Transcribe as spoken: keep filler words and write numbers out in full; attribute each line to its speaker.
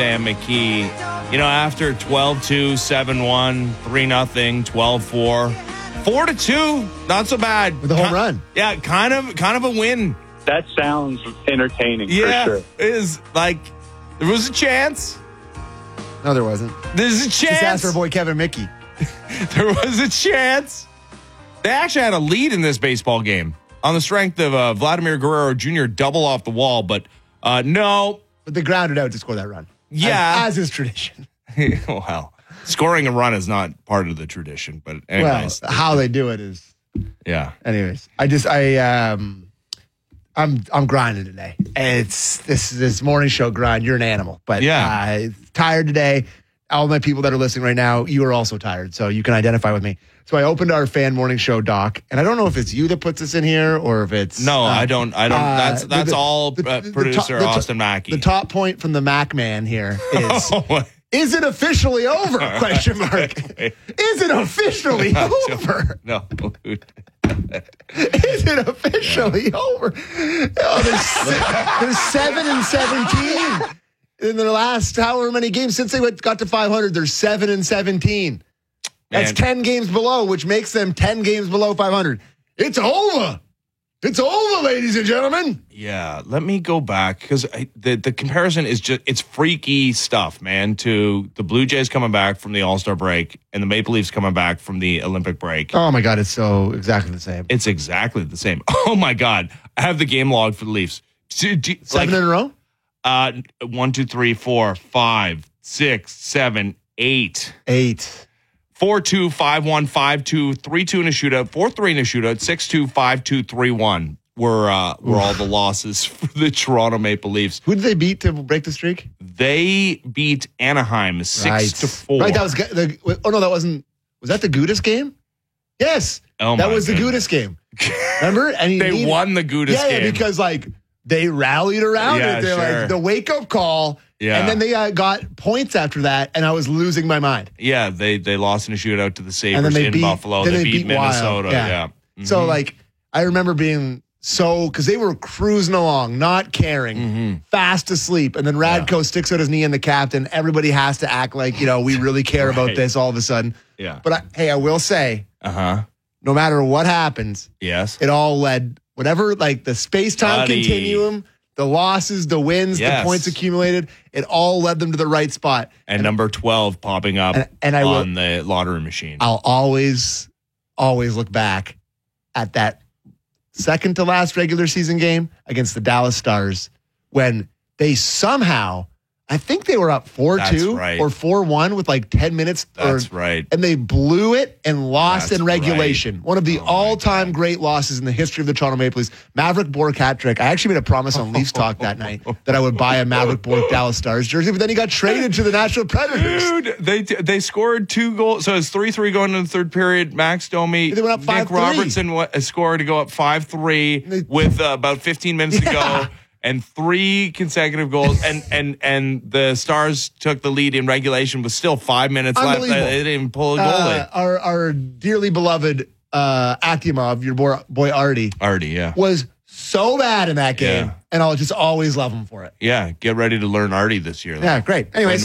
Speaker 1: Sam McKee, you know, after twelve two, seven one, three nothing, twelve four, four to two, not so bad.
Speaker 2: With a home
Speaker 1: Ki-
Speaker 2: run.
Speaker 1: Yeah, kind of kind of a win.
Speaker 3: That sounds entertaining
Speaker 1: Yeah,
Speaker 3: for sure.
Speaker 1: it is like there was a chance.
Speaker 2: No, there wasn't.
Speaker 1: There's a
Speaker 2: Just ask
Speaker 1: chance.
Speaker 2: our boy Kevin Mickey.
Speaker 1: There was a chance. They actually had a lead in this baseball game on the strength of uh, Vladimir Guerrero Junior double off the wall, but uh, no.
Speaker 2: But they grounded out to score that run.
Speaker 1: Yeah.
Speaker 2: As, as is tradition.
Speaker 1: Well, scoring a run is not part of the tradition, but anyways.
Speaker 2: Well, how they do it is.
Speaker 1: Yeah.
Speaker 2: Anyways, I just I um I'm I'm grinding today. It's this this morning show grind. You're an animal, but
Speaker 1: Yeah.
Speaker 2: uh, tired today. All my people that are listening right now, you are also tired, so you can identify with me. So I opened our fan morning show doc, and I don't know if it's you that puts this in here or if it's
Speaker 1: No,
Speaker 2: uh,
Speaker 1: I don't. I don't.
Speaker 2: uh,
Speaker 1: that's that's
Speaker 2: the-
Speaker 1: all
Speaker 2: the-
Speaker 1: uh,
Speaker 2: the- the
Speaker 1: producer
Speaker 2: top- the to-
Speaker 1: Austin Mackey.
Speaker 2: The top point from the Mac man here is.
Speaker 1: Oh,
Speaker 2: Is it officially over? Question mark. Is it officially over?
Speaker 1: no.
Speaker 2: Is it officially over? Oh, they're, they're seven and seventeen in their last however many games since they went, got to five hundred. They're seven and seventeen. That's
Speaker 1: Man.
Speaker 2: ten games below, which makes them ten games below five hundred. It's over. It's over, ladies and gentlemen.
Speaker 1: Yeah, let me go back because the the comparison is just it's freaky stuff, man. To the Blue Jays coming back from the All-Star break and the Maple Leafs coming back from the Olympic break.
Speaker 2: Oh my God, it's so exactly the same.
Speaker 1: It's exactly the same. Oh my God, I have the game log for the Leafs. Do- do-
Speaker 2: Seven
Speaker 1: like,
Speaker 2: in a row?
Speaker 1: Uh, one, two, three, four, five, six, seven, eight.
Speaker 2: Eight.
Speaker 1: Four two five one five two three two in a shootout, four three in a shootout, six two five two three one were uh, were all the losses for the Toronto Maple Leafs.
Speaker 2: Who did they beat to break the streak?
Speaker 1: They beat Anaheim six
Speaker 2: right.
Speaker 1: to four.
Speaker 2: Right, that was the. Oh no, that wasn't. Was that the Gudis game? Yes.
Speaker 1: Oh
Speaker 2: that
Speaker 1: my
Speaker 2: was the
Speaker 1: goodness.
Speaker 2: Gudis game. Remember? And he
Speaker 1: They
Speaker 2: needed-
Speaker 1: won the Gudis
Speaker 2: yeah,
Speaker 1: game
Speaker 2: yeah, because like they rallied around
Speaker 1: Yeah,
Speaker 2: it. They're
Speaker 1: sure.
Speaker 2: like the wake up call.
Speaker 1: Yeah.
Speaker 2: And then they uh, got points after that, and I was losing my mind.
Speaker 1: yeah, they they lost in a shootout to the
Speaker 2: And
Speaker 1: Sabres
Speaker 2: then they
Speaker 1: in
Speaker 2: beat
Speaker 1: Buffalo.
Speaker 2: Then
Speaker 1: They,
Speaker 2: they
Speaker 1: beat,
Speaker 2: beat Wild.
Speaker 1: Minnesota. Yeah. Mhm.
Speaker 2: So like I remember being so because they were cruising along, not caring,
Speaker 1: Mm-hmm.
Speaker 2: fast asleep, and then Radko sticks out his knee in the captain. Everybody has to act like you know we really care about
Speaker 1: Right.
Speaker 2: this all of a sudden.
Speaker 1: Yeah.
Speaker 2: But I, hey, I will say,
Speaker 1: Uh huh.
Speaker 2: no matter what happens,
Speaker 1: Yes.
Speaker 2: it all led whatever like the space time
Speaker 1: Buddy.
Speaker 2: continuum, the losses, the wins,
Speaker 1: Yes.
Speaker 2: the points accumulated, it all led them to the right spot.
Speaker 1: And number twelve popping up
Speaker 2: And- and I will-
Speaker 1: on the lottery machine.
Speaker 2: I'll always, always look back at that second to last regular season game against the Dallas Stars when they somehow, I think they were up four two
Speaker 1: That's right.
Speaker 2: or four one with like ten minutes.
Speaker 1: That's
Speaker 2: or,
Speaker 1: right.
Speaker 2: And they blew it and lost
Speaker 1: That's
Speaker 2: in regulation.
Speaker 1: right.
Speaker 2: One of the
Speaker 1: Oh, my
Speaker 2: all-time
Speaker 1: God.
Speaker 2: great losses in the history of the Toronto Maple Leafs. Maverick Bork hat trick. I actually made a promise on Leafs Talk that night that I would buy a Maverick Bork Dallas Stars jersey, but then he got traded to the Nashville Predators.
Speaker 1: Dude, they they scored two goals. So it's three three going into the third period. Max Domi,
Speaker 2: They went up
Speaker 1: Nick
Speaker 2: five three.
Speaker 1: Robertson wa- scored to go up five three
Speaker 2: They-
Speaker 1: with uh, about fifteen minutes to
Speaker 2: Yeah.
Speaker 1: go. And three consecutive goals, and and and the Stars took the lead in regulation with still five minutes left. They
Speaker 2: Unbelievable.
Speaker 1: didn't even pull a goal
Speaker 2: Uh, our, our dearly beloved uh, Akimov, your boy, boy Artie,
Speaker 1: in. Already, yeah,
Speaker 2: was so bad in that game,
Speaker 1: Yeah.
Speaker 2: and I'll just always love him for it.
Speaker 1: yeah. Get ready to learn Artie this year. though.
Speaker 2: Yeah, great. Anyways.